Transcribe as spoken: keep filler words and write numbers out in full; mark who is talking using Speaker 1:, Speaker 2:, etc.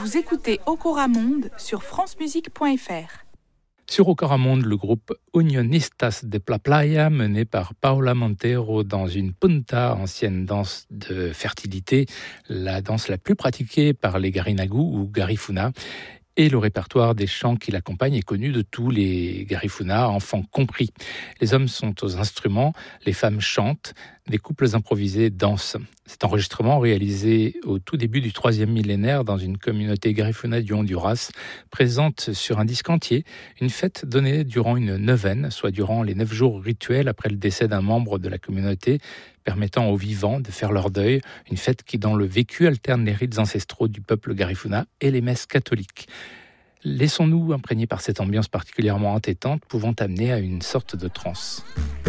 Speaker 1: Vous écoutez Okoramonde sur francemusique point f r.
Speaker 2: Sur Okoramonde, le groupe Unionistas de La Playa, mené par Paula Montero dans une punta, ancienne danse de fertilité, la danse la plus pratiquée par les Garinagu ou Garifuna. Et le répertoire des chants qui l'accompagnent est connu de tous les Garifuna, enfants compris. Les hommes sont aux instruments, les femmes chantent, des couples improvisés dansent. Cet enregistrement, réalisé au tout début du troisième millénaire dans une communauté Garifuna du Honduras, présente sur un disque entier une fête donnée durant une neuvaine, soit durant les neuf jours rituels après le décès d'un membre de la communauté, permettant aux vivants de faire leur deuil, une fête qui, dans le vécu, alterne les rites ancestraux du peuple Garifuna et les messes catholiques. Laissons-nous imprégner par cette ambiance particulièrement entêtante, pouvant amener à une sorte de transe.